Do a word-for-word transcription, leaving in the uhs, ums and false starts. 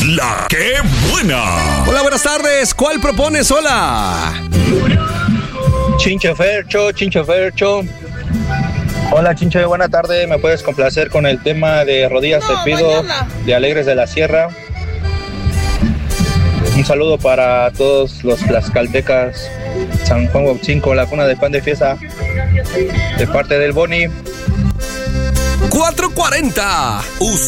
La que buena. Hola, buenas tardes. ¿Cuál propones? Hola. Chincho Fercho, Chincho Fercho. Hola Chincho, buena tarde. ¿Me puedes complacer con el tema de Rodillas No, Te Pido mañana. de Alegres de la Sierra? Un saludo para todos los tlaxcaltecas. San Juan Huauchinco, la cuna de pan de fiesta. De parte del Boni. cuatro cuarenta.